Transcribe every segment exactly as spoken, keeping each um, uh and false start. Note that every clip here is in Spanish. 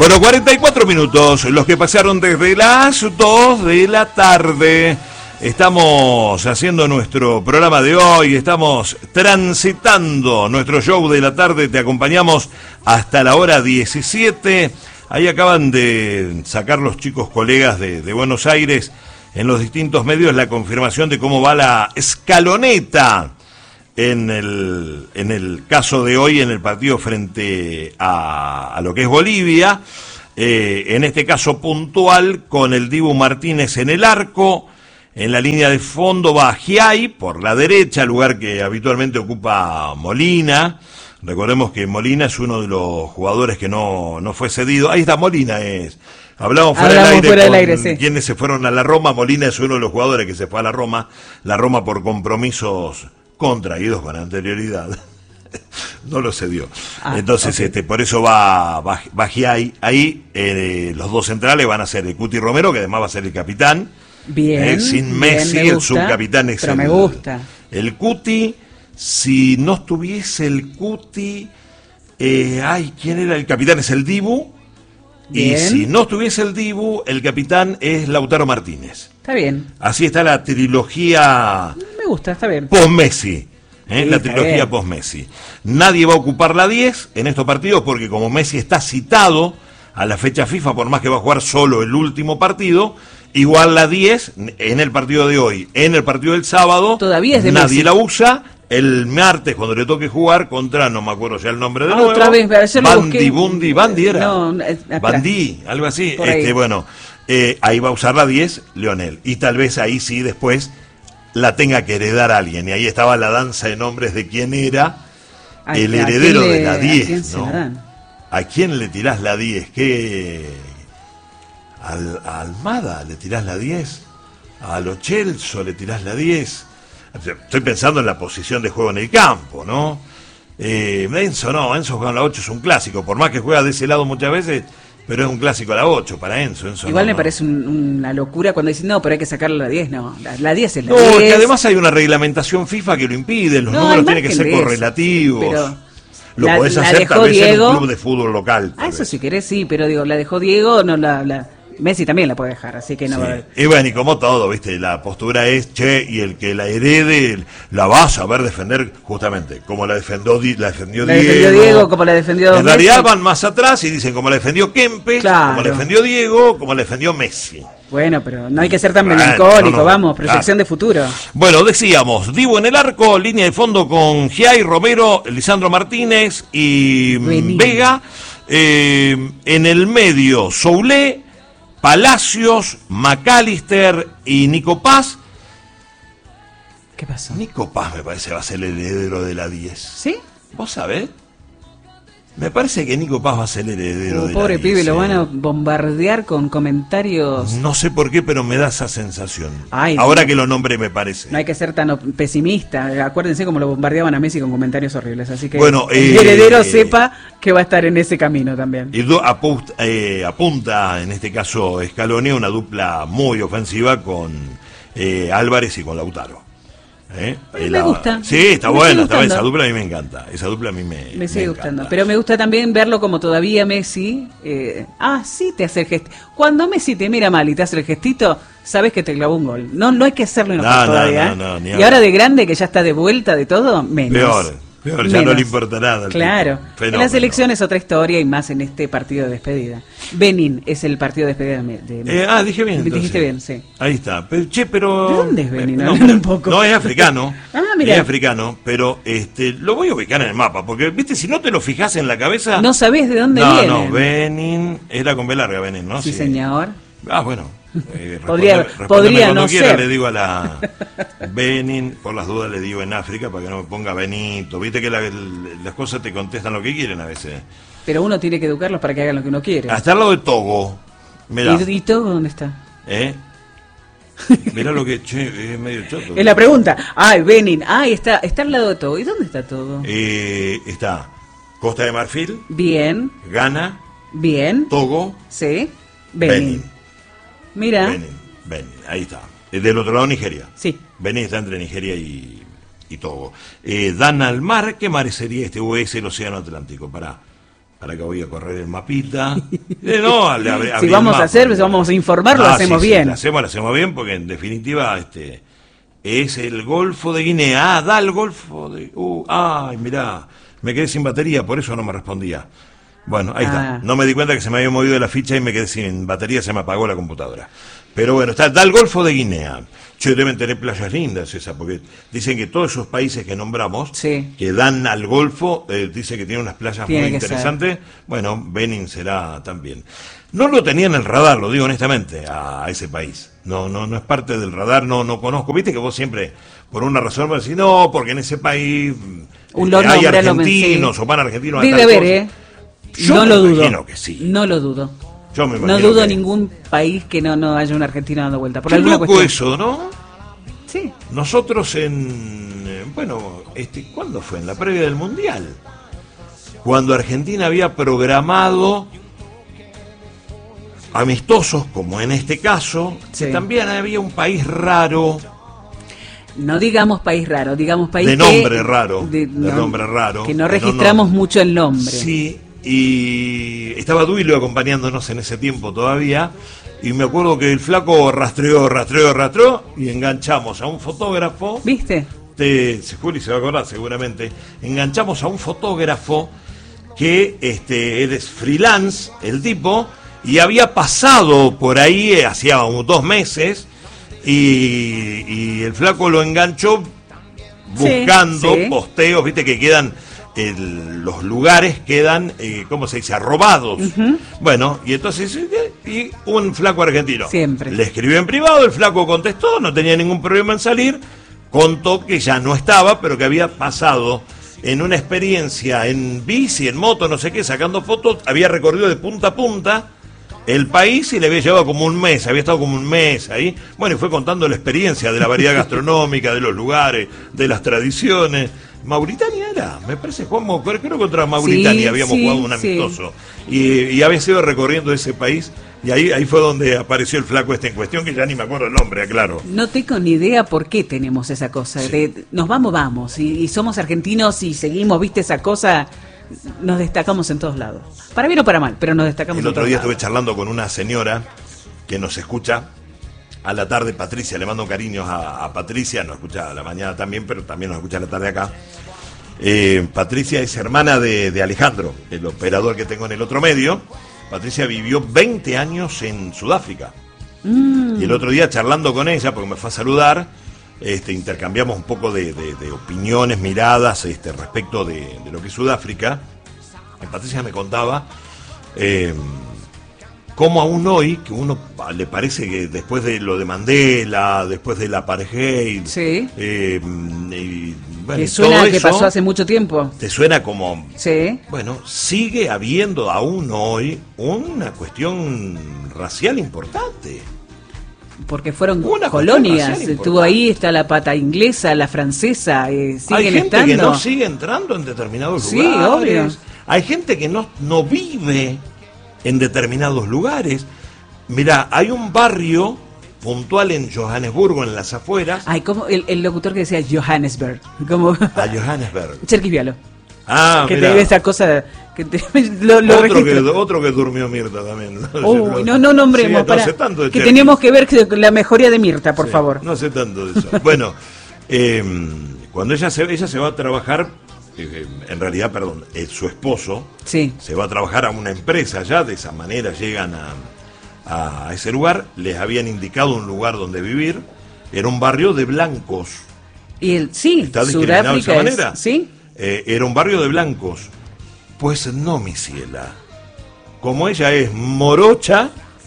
Bueno, cuarenta y cuatro minutos, los que pasaron desde las dos de la tarde. Estamos haciendo nuestro programa de hoy, estamos transitando nuestro show de la tarde, te acompañamos hasta la hora diecisiete. Ahí acaban de sacar los chicos colegas de, de Buenos Aires en los distintos medios la confirmación de cómo va la escaloneta en el, en el caso de hoy, en el partido frente a, a lo que es Bolivia, eh, en este caso puntual, con el Dibu Martínez en el arco. En la línea de fondo va Giai por la derecha, lugar que habitualmente ocupa Molina. Recordemos que Molina es uno de los jugadores que no, no fue cedido. Ahí está, Molina es. Hablamos fuera, Hablamos del aire, fuera con del aire, sí. Quienes se fueron a la Roma. Molina es uno de los jugadores que se fue a la Roma. La Roma por compromisos contraídos con anterioridad. No lo cedió. Ah, Entonces, okay. este, por eso va, va, va Giai. Ahí eh, los dos centrales van a ser el Cuti Romero, que además va a ser el capitán. Bien, eh, sin Messi, bien, me el gusta, subcapitán es pero el, me gusta. el Cuti. Si no estuviese el Cuti, eh, ay, ¿quién era el capitán? Es el Dibu. Bien. Y si no estuviese el Dibu, el capitán es Lautaro Martínez. Está bien. Así está la trilogía. Me gusta, está bien. Post-Messi. ¿eh? Sí, la trilogía post-Messi. Nadie va a ocupar la diez en estos partidos porque como Messi está citado a la fecha FIFA, por más que va a jugar solo el último partido, igual la diez en el partido de hoy, en el partido del sábado, todavía es de nadie Messi. La usa. El martes, cuando le toque jugar contra, no me acuerdo ya el nombre de ah, nuevo. Otra vez, ayer Bandi, Bundi, Bandi era. No, eh, Bandi, algo así. Este, bueno, eh, ahí va a usar la diez, Leonel. Y tal vez ahí sí después la tenga que heredar a alguien. Y ahí estaba la danza de nombres de quién era ¿A, el heredero le, de la diez, ¿no? ¿A quién le tirás la diez? ¿Qué? ¿Al, a Almada le tirás la diez? ¿A Lo Celso le tirás la diez? Estoy pensando en la posición de juego en el campo, ¿no? Eh, Enzo no, Enzo juega en la ocho, es un clásico, por más que juega de ese lado muchas veces, pero es un clásico a la ocho para Enzo. Enzo Igual no, me no. parece un, una locura cuando dicen, no, pero hay que sacarle la diez, no, la, la diez es la no, diez. No, que además hay una reglamentación FIFA que lo impide, los no, números tienen que ser eso, correlativos. Pero lo la, podés la hacer dejó tal vez Diego, en un club de fútbol local. Ah, eso vez. si querés, sí, pero digo, la dejó Diego, no la... la Messi también la puede dejar, así que no sí. va a haber. Y bueno, y como todo, ¿viste? La postura es, che, y el que la herede la va a saber defender justamente, como la defendió, la defendió la Diego. defendió Diego, como la defendió En Messi. realidad van más atrás y dicen como la defendió Kempe, claro. como la defendió Diego, como la defendió Messi. Bueno, pero no hay que ser tan bueno, melancólico, no, no, vamos, proyección claro. de futuro. Bueno, decíamos, Dibu en el arco, línea de fondo con Giai, Romero, Lisandro Martínez y Benín. Vega. Eh, en el medio, Soulé, Palacios, McAllister y Nico Paz. ¿Qué pasó? Nico Paz me parece va a ser el heredero de la diez. ¿Sí? ¿Vos sabés? Me parece que Nico Paz va a ser el heredero oh, de pobre la diez. Pobre pibe, lo van a bombardear con comentarios. No sé por qué, pero me da esa sensación. Ay, ahora no. que lo nombre me parece. No hay que ser tan pesimista. Acuérdense cómo lo bombardeaban a Messi con comentarios horribles. Así que bueno, el eh, heredero sepa que va a estar en ese camino también. Y apunta, eh, apunta, en este caso, Scaloni, una dupla muy ofensiva con eh, Álvarez y con Lautaro. ¿Eh? Me la, gusta. Sí, está buena, está esa dupla a mí me encanta. Esa dupla a mí me Me sigue me gustando. Pero me gusta también verlo como todavía Messi. Eh, ah, sí te hace el gesto. Cuando Messi te mira mal y te hace el gestito, sabes que te clavó un gol. No, no hay que hacerlo enojar no, todavía. No, no, no, y ahora de grande que ya está de vuelta de todo, menos. Peor. Peor, ya no le importa nada. Claro. En la selección es otra historia y más en este partido de despedida. Benín es el partido de despedida de, de eh, Ah, dije bien. Dijiste entonces. bien, sí. Ahí está. Pero, che, pero... ¿De dónde es Benín? No, un poco. no, es africano. ah, mira. Es africano, pero este lo voy a ubicar en el mapa, porque, viste, si no te lo fijas en la cabeza... No sabés de dónde no, viene. No, no, Benín, era con B larga Benín, ¿no? Sí, sí. señor. Ah, bueno. Eh, podría podría no quiera, ser. Le digo a la Benin, por las dudas le digo en África para que no me ponga Benito. Viste que la, las cosas te contestan lo que quieren a veces. Pero uno tiene que educarlos para que hagan lo que uno quiere. Hasta al lado de Togo. Mirá. ¿Y, ¿Y Togo dónde está? ¿Eh? Mirá lo que che, es medio choto. Es la pregunta. Ay, Benin. Ay, está, está al lado de Togo. ¿Y dónde está Togo? Eh, está Costa de Marfil. Bien. Ghana. Bien. Togo. Sí. Benin. Benin. Mira. Benin, Benin, ahí está. Del otro lado Nigeria. Sí. Benin está entre Nigeria y, y Togo. Eh, dan al mar, ¿qué mar sería este? O es el Océano Atlántico, pará. para que voy a correr el mapita. Eh, no, le abrí, abrí si vamos mapa, a hacer, si vamos a informar, no, lo hacemos sí, bien. Sí, lo hacemos, lo hacemos bien, porque en definitiva este es el Golfo de Guinea. Ah, da el Golfo de... Uh, ay, mirá, me quedé sin batería, por eso no me respondía. Bueno, ahí ah. está. No me di cuenta que se me había movido la ficha y me quedé sin batería, se me apagó la computadora. Pero bueno, está, da el Golfo de Guinea. Che, deben tener playas lindas esas, porque dicen que todos esos países que nombramos, sí. que dan al Golfo, eh, dicen que tienen unas playas Tiene muy interesantes. Ser. Bueno, Benin será también. No lo tenía en el radar, lo digo honestamente, a, a ese país. No, no, no es parte del radar, no, no conozco. Viste que vos siempre, por una razón, me decís, no, porque en ese país Un eh, hay argentinos lo sí. o van argentinos a Debe tal haber, cosa. ¿eh? Yo no me lo imagino dudo. que sí. No lo dudo. Yo me no dudo que... ningún país que no, no haya un argentino dando vuelta. Por Qué alguna loco cuestión. eso, ¿no? Sí. Nosotros en... Eh, bueno, este, ¿cuándo fue? En la previa del Mundial. Cuando Argentina había programado amistosos, como en este caso, sí. que también había un país raro. No digamos país raro, digamos país de nombre que, raro, de, de no, nombre raro. Que no registramos no, no. mucho el nombre. Sí, y estaba Duilio acompañándonos en ese tiempo todavía, y me acuerdo que el flaco rastreó, rastreó, rastreó, y enganchamos a un fotógrafo. ¿Viste? Te, Juli se va a acordar seguramente. Enganchamos a un fotógrafo que este, es freelance, el tipo, y había pasado por ahí hacía unos dos meses, y, y el flaco lo enganchó buscando sí, sí. posteos, viste que quedan, el, los lugares quedan, eh, ¿cómo se dice?, arrobados. Uh-huh. Bueno, y entonces, y un flaco argentino. Siempre. Le escribió en privado, el flaco contestó, no tenía ningún problema en salir, contó que ya no estaba, pero que había pasado en una experiencia en bici, en moto, no sé qué, sacando fotos, había recorrido de punta a punta el país y le había llevado como un mes, había estado como un mes ahí. Bueno, y fue contando la experiencia de la variedad gastronómica, de los lugares, de las tradiciones. Mauritania era, me parece, jugamos, creo que contra Mauritania sí, habíamos sí, jugado un amistoso. Sí. Y, y había sido recorriendo ese país, y ahí, ahí fue donde apareció el flaco este en cuestión, que ya ni me acuerdo el nombre, claro. No tengo ni idea por qué tenemos esa cosa. Sí. De, nos vamos, vamos, y, y somos argentinos y seguimos, viste, esa cosa. Nos destacamos en todos lados. Para bien o para mal, pero nos destacamos en todos lados. El otro día estuve charlando con una señora que nos escucha a la tarde, Patricia, le mando cariños a, a Patricia, nos escucha a la mañana también, pero también nos escucha a la tarde acá. Eh, Patricia es hermana de, de Alejandro, el operador que tengo en el otro medio. Patricia vivió veinte años en Sudáfrica. Mm. Y el otro día charlando con ella, porque me fue a saludar, Este, intercambiamos un poco de, de, de opiniones, miradas este, respecto de, de lo que es Sudáfrica. Y Patricia me contaba eh, cómo aún hoy, que uno le parece que después de lo de Mandela, después del apartheid, sí. eh, y, bueno, que suena todo que eso, pasó hace mucho tiempo. Te suena como... Sí. Bueno, sigue habiendo aún hoy una cuestión racial importante. Porque fueron una colonias, estuvo ahí, está la pata inglesa, la francesa, eh, siguen Hay gente estando. que no sigue entrando en determinados sí, lugares. Obvio. Hay gente que no, no vive en determinados lugares. Mirá, hay un barrio puntual en Johannesburgo, en las afueras. Ay, como el, el locutor que decía Johannesburg. Como... A Johannesburg. Cherkis Vialo. Ah, que mirá. te dio esa cosa que te, lo, lo otro, que, otro que durmió Mirta también. Oh, no, no nombremos, sí, para, no sé tanto de que Cherkis. Tenemos que ver la mejoría de Mirta, por sí, favor. No sé tanto de eso. Bueno, eh, cuando ella se, ella se va a trabajar, eh, en realidad, perdón, eh, su esposo sí. se va a trabajar a una empresa ya, de esa manera llegan a, a ese lugar, les habían indicado un lugar donde vivir, era un barrio de blancos. Y el, sí, ¿está discriminado de esa manera? Es, sí. Eh, era un barrio de blancos. Pues no, mi ciela. Como ella es morocha,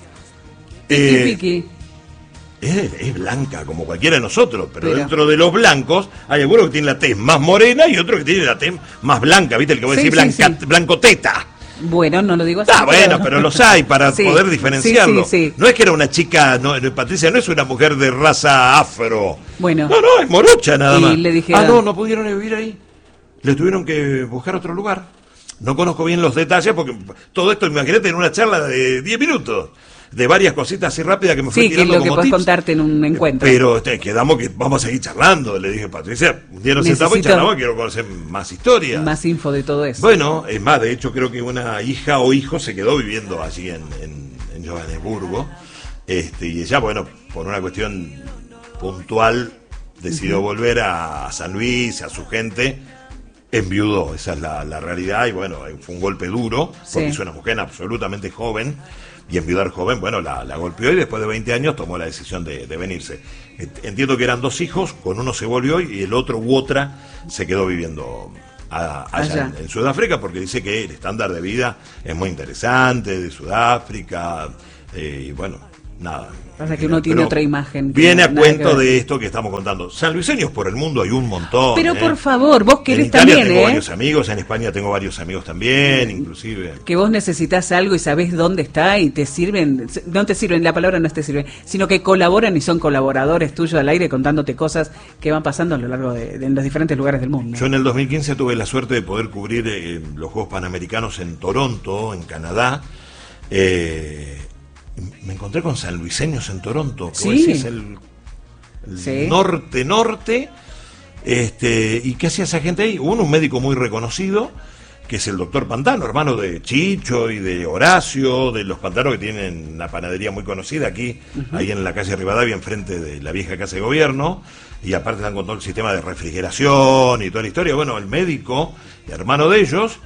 eh, piqui, piqui. Es, es blanca como cualquiera de nosotros, pero, pero dentro de los blancos hay algunos que tienen la tez más morena y otros que tienen la tez más blanca, ¿viste? El que voy a sí, decir sí, blanca, sí. blanco teta. Bueno, no lo digo así. Ah, pero... bueno, pero los hay para sí, poder diferenciarlo. Sí, sí, sí. No es que era una chica, no, Patricia no es una mujer de raza afro. Bueno. No, no, es morocha nada y más. Le dijeron... Ah, no, no pudieron vivir ahí. Le tuvieron que buscar otro lugar. No conozco bien los detalles porque todo esto, imagínate, en una charla de diez minutos. de varias cositas así rápidas que me fui sí, tirando que es lo como que tips. puedes contarte en un encuentro. Pero este, quedamos que vamos a seguir charlando, le dije, Patricia, un día nos Necesito sentamos y charlamos, quiero conocer más historias. Más info de todo eso. Bueno, es más, de hecho creo que una hija o hijo se quedó viviendo allí en, en, en Johannesburgo, este, y ella, bueno, por una cuestión puntual, decidió uh-huh. volver a San Luis, a su gente, enviudó, esa es la, la realidad, y bueno, fue un golpe duro, porque sí. es una mujer absolutamente joven, y enviudar joven, bueno, la, la golpeó y después de veinte años tomó la decisión de, de venirse. Entiendo que eran dos hijos, con uno se volvió y el otro u otra se quedó viviendo a, allá, allá. En, en Sudáfrica, porque dice que el estándar de vida es muy interesante, de Sudáfrica, eh, y bueno, nada. Pasa que uno tiene otra imagen. Viene a cuento de esto que estamos contando. Sanluiseños por el mundo hay un montón. Pero ¿eh? por favor, vos querés en Italia también, tengo ¿eh? varios amigos, en España tengo varios amigos también, inclusive. Que vos necesitas algo y sabés dónde está y te sirven, no te sirven, la palabra no te sirve, sino que colaboran y son colaboradores tuyos al aire contándote cosas que van pasando a lo largo de, de en los diferentes lugares del mundo. Yo en el dos mil quince tuve la suerte de poder cubrir eh, los Juegos Panamericanos en Toronto, en Canadá. Eh... Me encontré con sanluiseños en Toronto, que sí. es el, el sí. norte-norte, este, ¿y qué hacía esa gente ahí? Uno, un médico muy reconocido, que es el doctor Pantano, hermano de Chicho y de Horacio, de los Pantanos, que tienen una panadería muy conocida aquí, uh-huh. ahí en la calle Rivadavia, enfrente de la vieja casa de gobierno, y aparte están con todo el sistema de refrigeración y toda la historia. Bueno, el médico, hermano de ellos,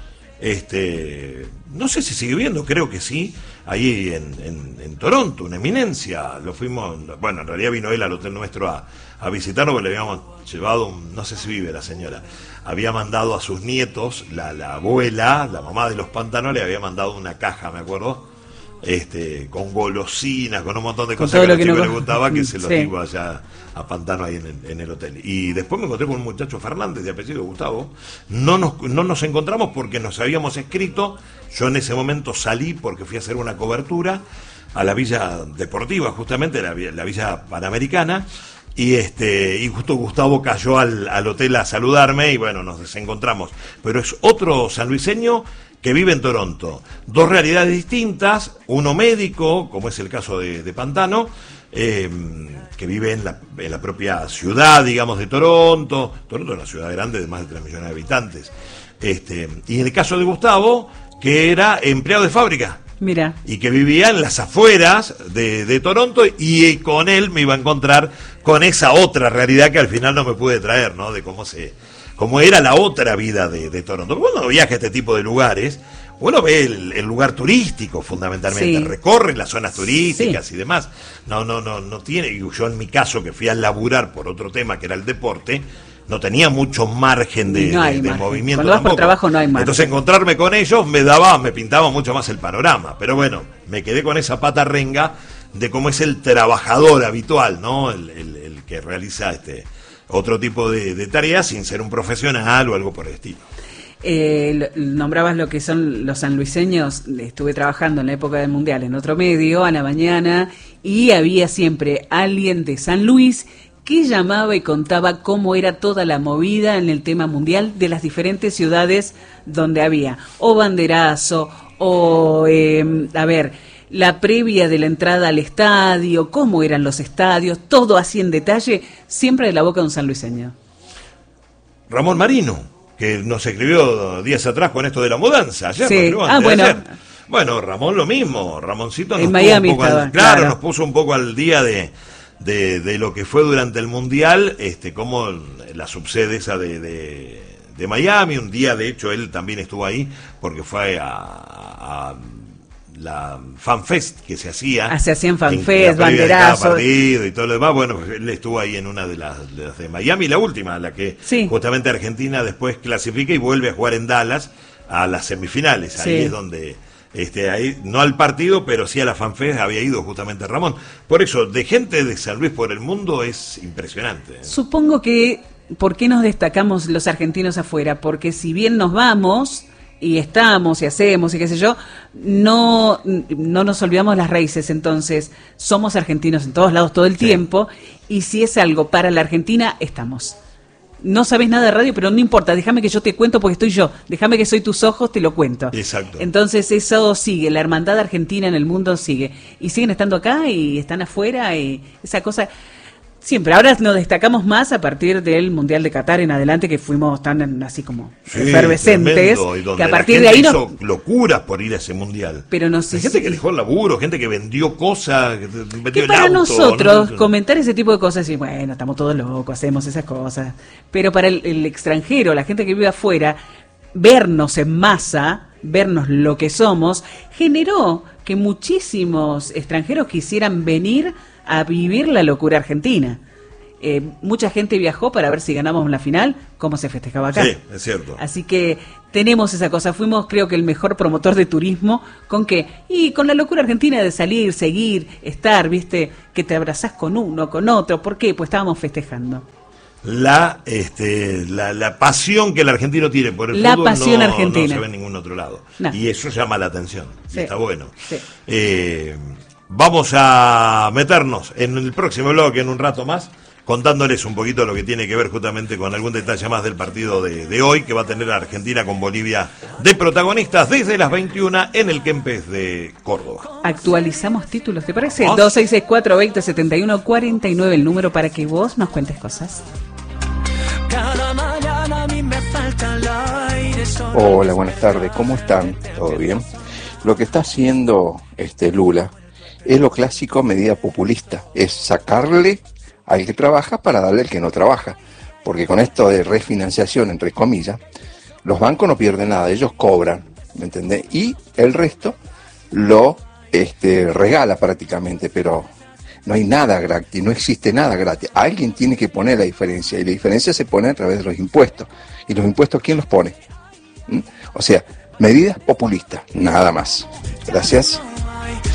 este, no sé si sigue viendo, creo que sí, ahí en, en, en Toronto, una eminencia. Lo fuimos, bueno, en realidad vino él al hotel nuestro a, a visitarnos, porque le habíamos llevado, un, no sé si vive la señora, había mandado a sus nietos, la, la abuela, la mamá de los Pantanos, le había mandado una caja, me acuerdo, este, con golosinas, con un montón de cosas que a los chicos no... les gustaba, que se los sí. digo allá a Pantano ahí en el, en el hotel. Y después me encontré con un muchacho Fernández, de apellido Gustavo. No nos, no nos encontramos porque nos habíamos escrito. Yo en ese momento salí porque fui a hacer una cobertura a la Villa Deportiva, justamente la, la Villa Panamericana, y este y justo Gustavo cayó al, al hotel a saludarme y bueno, nos desencontramos. Pero es otro sanluiseño que vive en Toronto. Dos realidades distintas, uno médico, como es el caso de, de Pantano, eh, que vive en la, en la propia ciudad, digamos, de Toronto. Toronto es una ciudad grande de más de tres millones de habitantes. Este, y en el caso de Gustavo, que era empleado de fábrica. Mira. Y que vivía en las afueras de, de Toronto, y con él me iba a encontrar con esa otra realidad que al final no me pude traer, ¿no? De cómo se... cómo era la otra vida de, de Toronto. Cuando viaja a este tipo de lugares, uno ve el, el lugar turístico fundamentalmente, sí. recorre las zonas turísticas sí. y demás. No, no, no, no tiene. Yo en mi caso, que fui a laburar por otro tema que era el deporte, no tenía mucho margen de, no de, de margen. movimiento. Cuando vas tampoco. por trabajo no hay margen. Entonces encontrarme con ellos me daba, me pintaba mucho más el panorama. Pero bueno, me quedé con esa pata renga de cómo es el trabajador habitual, ¿no? El, el, el que realiza este otro tipo de, de tareas sin ser un profesional o algo por el estilo. Eh, nombrabas lo que son los sanluiseños. Estuve trabajando en la época del Mundial en otro medio a la mañana y había siempre alguien de San Luis que llamaba y contaba cómo era toda la movida en el tema mundial de las diferentes ciudades donde había o banderazo o, eh, a ver, la previa de la entrada al estadio, cómo eran los estadios, todo así en detalle, siempre de la boca de un sanluiseño. Ramón Marino, que nos escribió días atrás con esto de la mudanza, ayer, sí. no, ah, bueno. ayer. Bueno, Ramón lo mismo, Ramoncito nos en Miami puso un poco estaba, al, claro, claro, nos puso un poco al día de, de, de lo que fue durante el Mundial, este, como la subsede esa de, de, de Miami, un día de hecho él también estuvo ahí, porque fue a, a la FanFest que se hacía. Ah, se hacían FanFest, banderazos. Y todo lo demás. Bueno, él estuvo ahí en una de las, de las de Miami, la última, la que sí. justamente Argentina después clasifica y vuelve a jugar en Dallas a las semifinales. Ahí sí. es donde, este, ahí, no al partido, pero sí a la FanFest había ido justamente Ramón. Por eso, de gente de San Luis por el mundo es impresionante. Supongo que, ¿por qué nos destacamos los argentinos afuera? Porque si bien nos vamos y estamos y hacemos y qué sé yo, no, no nos olvidamos las raíces. Entonces somos argentinos en todos lados todo el sí. tiempo, y si es algo para la Argentina, estamos. no sabes nada de radio, pero no importa, déjame que yo te cuento porque estoy yo, déjame que soy tus ojos, te lo cuento. Exacto. Entonces eso sigue, la hermandad argentina en el mundo sigue, y siguen estando acá y están afuera, y esa cosa... Siempre, ahora nos destacamos más a partir del Mundial de Qatar en adelante, que fuimos tan así como sí, efervescentes, tremendo, y donde que a partir la gente de ahí hizo nos... locuras por ir a ese Mundial. Pero no sé, hay gente que dejó el laburo, gente que vendió cosas, que vendió que el para auto, nosotros ¿no? comentar ese tipo de cosas y bueno, estamos todos locos, hacemos esas cosas, pero para el, el extranjero, la gente que vive afuera, vernos en masa, vernos lo que somos, generó que muchísimos extranjeros quisieran venir a vivir la locura argentina. Eh, mucha gente viajó para ver si ganamos la final, cómo se festejaba acá. Sí, es cierto. Así que tenemos esa cosa. Fuimos, creo que, el mejor promotor de turismo. ¿Con qué? Y con la locura argentina de salir, seguir, estar, ¿viste? Que te abrazás con uno, con otro. ¿Por qué? Pues estábamos festejando. La, este, la, la pasión que el argentino tiene por el la fútbol pasión no, argentina. no se ve en ningún otro lado. No. Y eso llama la atención. Sí. Y está bueno. Sí. Eh, vamos a meternos en el próximo bloque en un rato más, contándoles un poquito lo que tiene que ver justamente con algún detalle más del partido de, de hoy, que va a tener a Argentina con Bolivia de protagonistas desde las veintiuna en el Kempes de Córdoba. Actualizamos títulos, ¿te parece? ¿Ah? dos seis seis cuatro, veinte, setenta y uno, cuarenta y nueve el número para que vos nos cuentes cosas. Cada mañana a mí me falta el aire. Hola, buenas tardes, ¿cómo están? ¿Todo bien? Lo que está haciendo este Lula es lo clásico medida populista, es sacarle al que trabaja para darle al que no trabaja, porque con esto de refinanciación, entre comillas, los bancos no pierden nada, ellos cobran, ¿me entendés? Y el resto lo este, regala prácticamente, pero no hay nada gratis, no existe nada gratis, alguien tiene que poner la diferencia, y la diferencia se pone a través de los impuestos, y los impuestos ¿quién los pone? ¿Mm? O sea, medidas populistas, nada más. Gracias.